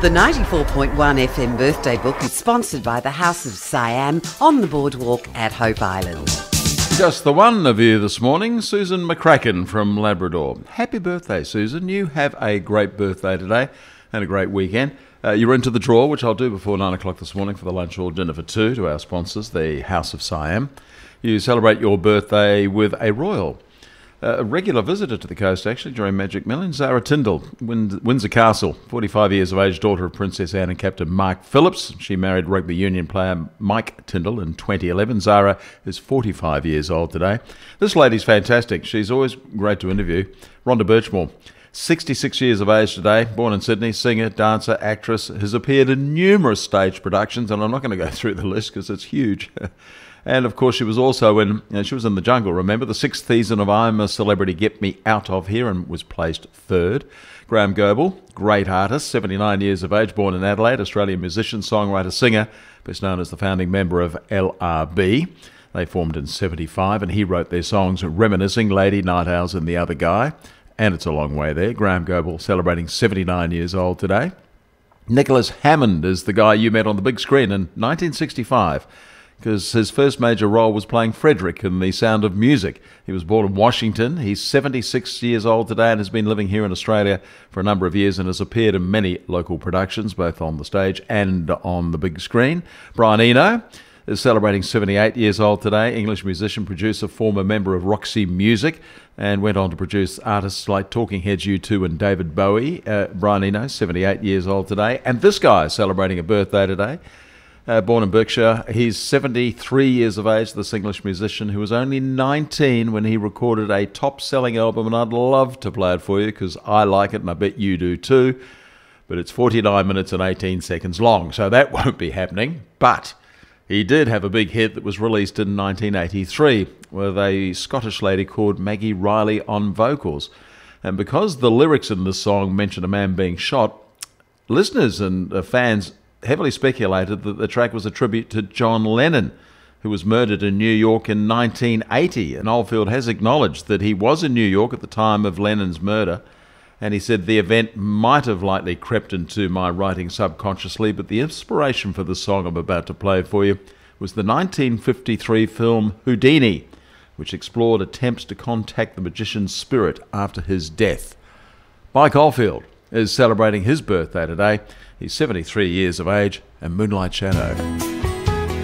The 94.1 FM birthday book is sponsored by the House of Siam on the boardwalk at Hope Island. Just the one of you this morning, Susan McCracken from Labrador. Happy birthday, Susan. You have a great birthday today and a great weekend. You're into the draw, which I'll do before 9 o'clock this morning for the lunch or dinner for two to our sponsors, the House of Siam. You celebrate your birthday with a royal. A regular visitor to the coast, actually, during Magic Millions, Zara Tindall, Windsor Castle, 45 years of age, daughter of Princess Anne and Captain Mark Phillips. She married rugby union player Mike Tindall in 2011. Zara is 45 years old today. This lady's fantastic. She's always great to interview. Rhonda Birchmore, 66 years of age today, born in Sydney, singer, dancer, actress, has appeared in numerous stage productions, and I'm not going to go through the list because it's huge. And, of course, she was also she was in The Jungle, remember, the 6th season of I'm a Celebrity, Get Me Out of Here, and was placed 3rd. Graham Goebel, great artist, 79 years of age, born in Adelaide, Australian musician, songwriter, singer, best known as the founding member of LRB. They formed in 75, and he wrote their songs Reminiscing, Lady, Night Owls, and The Other Guy. And it's a long way there. Graham Goebel celebrating 79 years old today. Nicholas Hammond is the guy you met on the big screen in 1965. Because his first major role was playing Frederick in The Sound of Music. He was born in Washington. He's 76 years old today and has been living here in Australia for a number of years and has appeared in many local productions, both on the stage and on the big screen. Brian Eno is celebrating 78 years old today. English musician, producer, former member of Roxy Music, and went on to produce artists like Talking Heads, U2 and David Bowie. Brian Eno, 78 years old today. And this guy is celebrating a birthday today. Born in Berkshire, he's 73 years of age, this English musician who was only 19 when he recorded a top-selling album, and I'd love to play it for you because I like it and I bet you do too, but it's 49 minutes and 18 seconds long, so that won't be happening. But he did have a big hit that was released in 1983 with a Scottish lady called Maggie Riley on vocals. And because the lyrics in this song mention a man being shot, listeners and fans heavily speculated that the track was a tribute to John Lennon, who was murdered in New York in 1980. And Oldfield has acknowledged that he was in New York at the time of Lennon's murder, and he said the event might have likely crept into my writing subconsciously, but the inspiration for the song I'm about to play for you was the 1953 film Houdini, which explored attempts to contact the magician's spirit after his death. Mike Oldfield is celebrating his birthday today. He's 73 years of age and Moonlight Shadow.